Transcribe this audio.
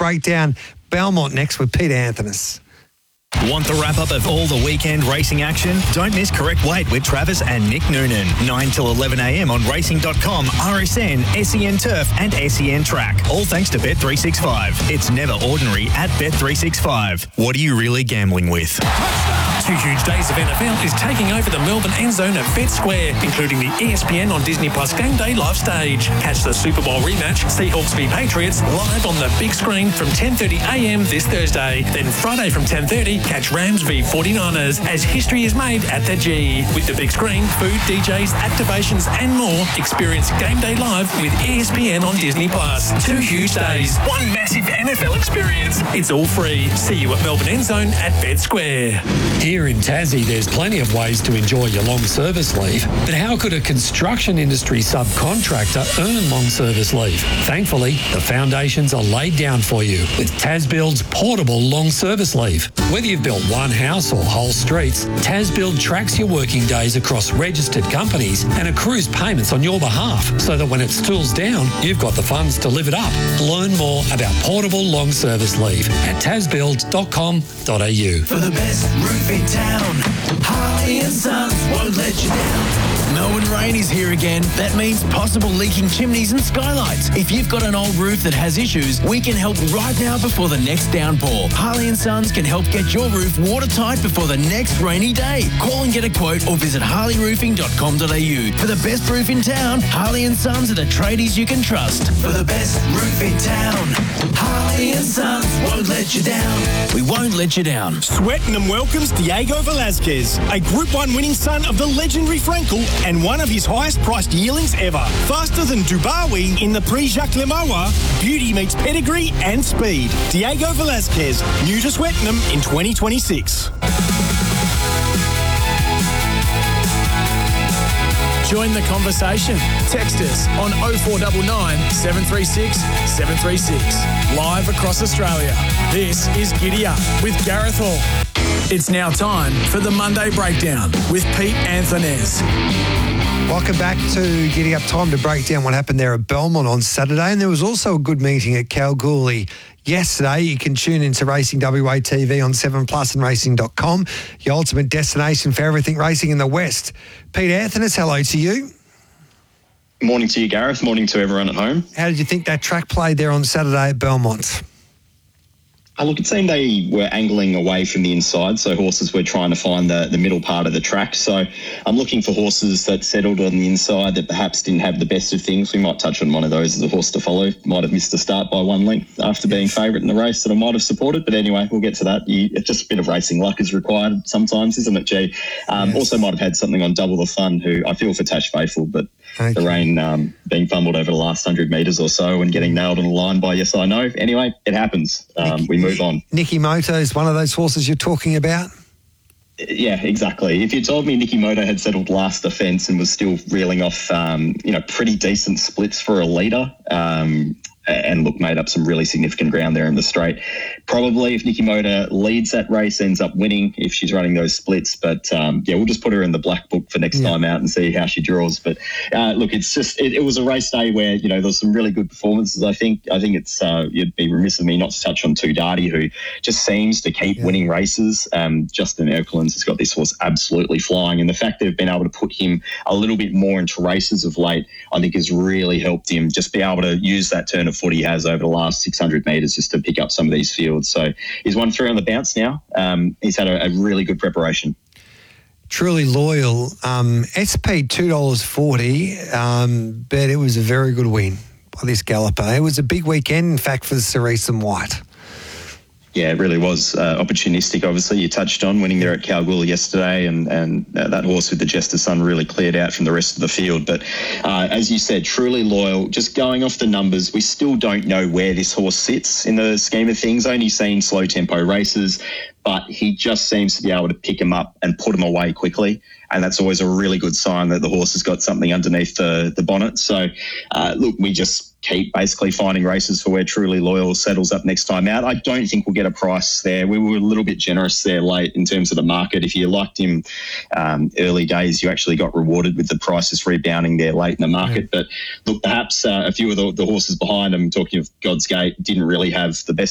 Breakdown. Belmont next with Peter Anthonys. Want the wrap-up of all the weekend racing action? Don't miss Correct Weight with Travis and Nick Noonan. 9 till 11 a.m. on racing.com, RSN, SEN Turf and SEN Track. All thanks to Bet365. It's never ordinary at Bet365. What are you really gambling with? 2 huge days of NFL is taking over the Melbourne end zone at Bet Square, including the ESPN on Disney Plus Game Day live stage. Catch the Super Bowl rematch, Seahawks v Patriots, live on the big screen from 10:30 a.m. this Thursday. Then Friday from 10:30, catch Rams v 49ers as history is made at the G. With the big screen, food, DJs, activations and more, experience Game Day live with ESPN on Disney Plus. 2 huge days, one massive NFL experience. It's all free. See you at Melbourne end zone at Bet Square. Here in Tassie, there's plenty of ways to enjoy your long service leave. But how could a construction industry subcontractor earn long service leave? Thankfully, the foundations are laid down for you with TasBuild's portable long service leave. Whether you've built one house or whole streets, TasBuild tracks your working days across registered companies and accrues payments on your behalf so that when it stools down, you've got the funds to live it up. Learn more about portable long service leave at tasbuild.com.au. For the best roof in town, Harley and Sons won't let you down. Melbourne rain is here again. That means possible leaking chimneys and skylights. If you've got an old roof that has issues, we can help right now before the next downpour. Harley and Sons can help get your roof watertight before the next rainy day. Call and get a quote or visit harleyroofing.com.au. For the best roof in town, Harley and Sons are the tradies you can trust. For the best roof in town, Harley and Sons won't let you down. We won't let you down. Swettenham welcomes Diego Velazquez, a Group 1 winning son of the legendary Frankel and one of his highest priced yearlings ever. Faster than Dubawi in the Prix Jacques Lemoa, beauty meets pedigree and speed. Diego Velazquez, new to Swettenham in 2026. Join the conversation. Text us on 0499 736 736. Live across Australia. This is Giddy Up with Gareth Hall. It's now time for the Monday Breakdown with Pete Anthonys. Welcome back to Giddy Up. Time to break down what happened there at Belmont on Saturday. And there was also a good meeting at Kalgoorlie yesterday. You can tune into Racing WA TV on 7plus and racing.com, your ultimate destination for everything racing in the West. Pete Anthonys, hello to you. Morning to you, Gareth. Morning to everyone at home. How did you think that track played there on Saturday at Belmont? Look, it seemed they were angling away from the inside, so horses were trying to find the middle part of the track. So I'm looking for horses that settled on the inside that perhaps didn't have the best of things. We might touch on one of those as a horse to follow. Might have missed the start by 1 length after being favourite in the race that I might have supported. But anyway, we'll get to that. It's just a bit of racing luck is required sometimes, isn't it, G? Yes. Also might have had something on Double the Fun, who I feel for Tash Faithful, but the rain being fumbled over the last 100 metres or so and getting nailed on the line by Yes I Know. Anyway, it happens. We move on. Nicky Moto is one of those horses you're talking about? Yeah, exactly. If you told me Nicky Moto had settled last defence and was still reeling off, pretty decent splits for a leader, and look, made up some really significant ground there in the straight. Probably if Nicky Moto leads that race, ends up winning if she's running those splits. But, we'll just put her in the black book for next time out and see how she draws. But, look, it's just it was a race day where, there's some really good performances, I think. I think it's you'd be remiss of me not to touch on Tudati, who just seems to keep winning races. Justin Erkelen's has got this horse absolutely flying. And the fact they've been able to put him a little bit more into races of late, I think has really helped him just be able to use that turn of foot he has over the last 600 metres just to pick up some of these fields. So he's 1-3 on the bounce now. He's had a really good preparation. Truly Loyal. SP $2.40, but it was a very good win by this galloper. It was a big weekend, in fact, for the Cerise and White. Yeah, it really was opportunistic, obviously. You touched on winning there at Kalgoorlie yesterday, and that horse with the Jester Sun really cleared out from the rest of the field. But as you said, Truly Loyal, just going off the numbers, we still don't know where this horse sits in the scheme of things. Only seen slow tempo races, but he just seems to be able to pick him up and put him away quickly. And that's always a really good sign that the horse has got something underneath the bonnet. So, look, we just keep basically finding races for where Truly Loyal settles up next time out. I don't think we'll get a price there. We were a little bit generous there late in terms of the market. If you liked him early days, you actually got rewarded with the prices rebounding there late in the market. But look, perhaps a few of the horses behind him, talking of God's Gate, didn't really have the best